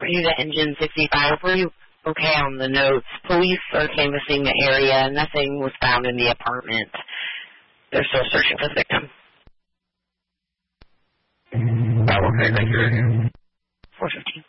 you to Engine 65. Were you okay on the notes? Police are canvassing the area. Nothing was found in the apartment. They're still searching for the victim. Okay, thank you. 415.